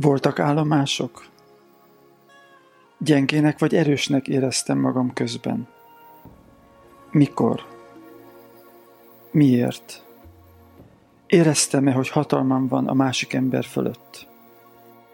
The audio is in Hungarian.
Voltak állomások? Gyengének vagy erősnek éreztem magam közben. Mikor? Miért? Éreztem-e, hogy hatalmam van a másik ember fölött?